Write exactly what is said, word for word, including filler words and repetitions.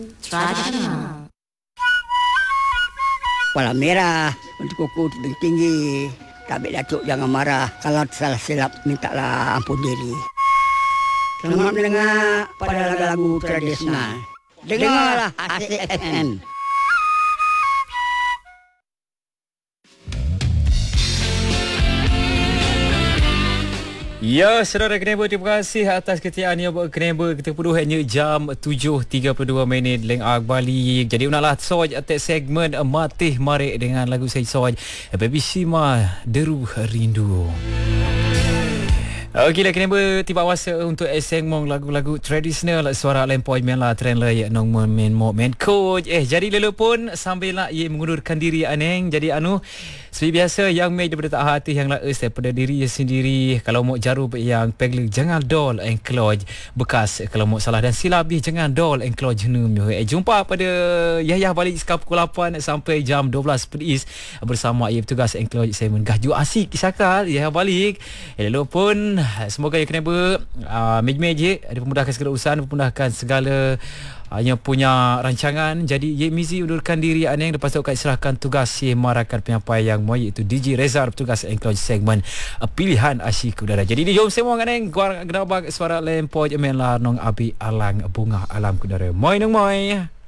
Tradisional. Kepala merah untuk kuku tinggi. Tabik Datuk jangan marah. Kalau salah silap mintalah ampun diri. Selamat mendengar pada lagu-lagu tradisional. Dengarlah Asik F M. Ya, saudara Keneba, terima kasih atas kesetiaan yang buat Keneba. Kita perlu hanya jam tujuh tiga puluh dua minit Leng Ag Bali. Jadi unalah soj atas segmen Matih Marik dengan lagu saya soj Baby Shima Deru Rindu. Okeylah, Keneba tiba masa untuk segmen lagu-lagu tradisional suara lempoi menla trend lah ya nong men mo men coach. Eh jadi lelo pun sambil nak ia mengundurkan diri aneng. Jadi anu seperti biasa yang mai daripada tak hati yang lah daripada diri sendiri. Kalau mau jaru yang pegli jangan dol encloj bekas kalau mau salah dan silap di jangan dol encloj henum. Eh jumpa pada Yahya balik sekap pukul lapan sampai jam dua belas pedis bersama ia petugas encloj saya menggahju asik isakal Yahya balik. Eh, lelo pun semoga ya Keneba uh, mej-mej dipermudahkan segala urusan, dipermudahkan segala uh, yang punya rancangan. Jadi Ye Mizi undurkan diri aneng lepas tu akan serahkan tugas si marakan penyampai yang moi iaitu D J Reza petugas enclose segmen uh, pilihan asyik udara. Jadi di jom semua aneng gua genabak suara lempoi jemen la nong abi alang bunga alam udara. Moi nong moi.